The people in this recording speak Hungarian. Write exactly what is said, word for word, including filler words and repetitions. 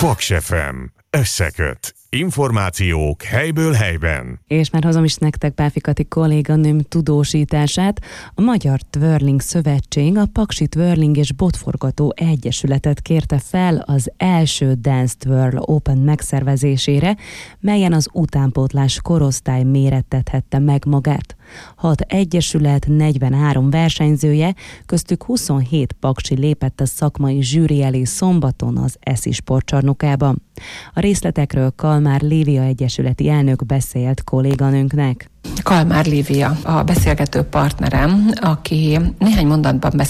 Paks ef em. Összeköt. Információk helyből helyben. És már hozom is nektek Páfi Kati kolléganőm tudósítását. A Magyar Twirling Szövetség a Paksi Twirling és Botforgató Egyesületet kérte fel az első Dance Twirl Open megszervezésére, melyen az utánpótlás korosztály mérettethette meg magát. Hat egyesület, negyvenhárom versenyzője, köztük huszonhét paksi lépett a szakmai zsűri elé szombaton az Eszi sportcsarnokában. A részletekről Kalmár Lívia egyesületi elnök beszélt kolléganőnknek. Kalmár Lívia a beszélgető partnerem, aki néhány mondatban beszél